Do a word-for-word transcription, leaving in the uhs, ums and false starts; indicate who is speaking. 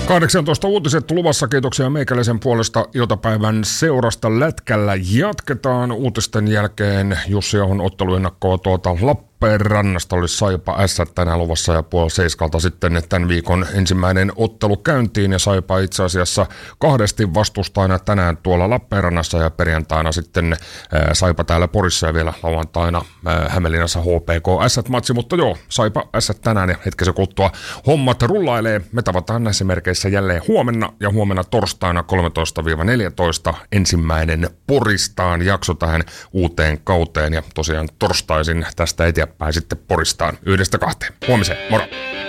Speaker 1: kahdeksantoista uutiset luvassa. Kiitoksia meikäläisen puolesta iltapäivän seurasta. Lätkällä jatketaan. Uutisten jälkeen Jussi Ahon otteluennakkoa tuolta Lappeenrannasta oli Saipa S tänään luvassa ja puoli seiskalta sitten tämän viikon ensimmäinen ottelu käyntiin. Ja Saipa itse asiassa kahdesti vastustajana tänään tuolla Lappeenrannassa ja perjantaina sitten ää, Saipa täällä Porissa ja vielä lauantaina ää, Hämeenlinnassa H P K S-matsi. Mutta joo, Saipa S tänään ja hetkisen kuluttua hommat rullailee. Me tavataan näissä merkeissä jälleen huomenna ja huomenna torstaina kolmetoista neljätoista ensimmäinen Poristaan jakso tähän uuteen kauteen ja tosiaan torstaisin tästä eteenpäin sitten Poristaan yhdestä kahteen. Huomiseen, moro!